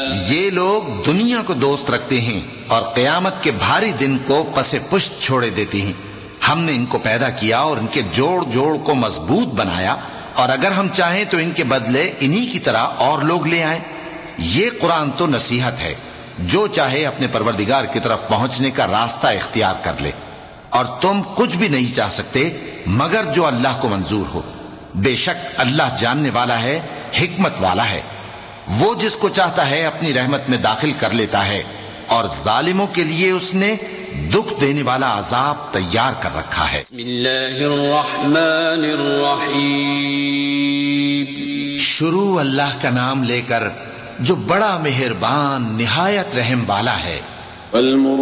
ये लोग दुनिया को दोस्त रखते हैं और क़यामत के भारी दिन को पसे पुष्ट छोड़े देते हैं। हमने इनको पैदा किया और इनके जोड़ जोड़ को मजबूत बनाया, और अगर हम चाहें तो इनके बदले इन्हीं की तरह और लोग ले आए। ये कुरान तो नसीहत है, जो चाहे अपने परवरदिगार की तरफ पहुंचने का रास्ता इख्तियार कर ले, और तुम कुछ भी नहीं चाह सकते मगर जो अल्लाह को मंजूर हो। बेशक अल्लाह जानने वाला है, हिकमत वाला है। वो जिसको चाहता है अपनी रहमत में दाखिल कर लेता है, और जालिमों के लिए उसने दुख देने वाला अजाब तैयार कर रखा है। शुरू अल्लाह का नाम लेकर जो बड़ा मेहरबान निहायत रहम वाला है।